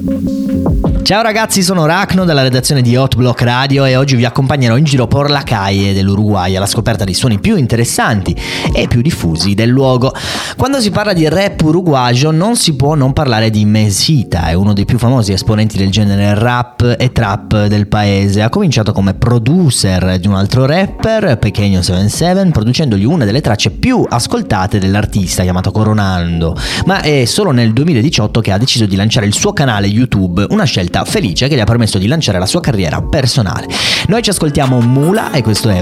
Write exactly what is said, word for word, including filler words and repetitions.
Ciao ragazzi, sono Racno dalla redazione di Hot Block Radio e oggi vi accompagnerò in giro por la calle dell'Uruguay alla scoperta dei suoni più interessanti e più diffusi del luogo. Quando si parla di rap uruguagio non si può non parlare di Mesita, è uno dei più famosi esponenti del genere rap e trap del paese. Ha cominciato come producer di un altro rapper, Pequeño settantasette, producendogli una delle tracce più ascoltate dell'artista chiamato Coronando, ma è solo nel duemiladiciotto che ha deciso di lanciare il suo canale YouTube, una scelta felice che gli ha permesso di lanciare la sua carriera personale. Noi ci ascoltiamo Mula e questo è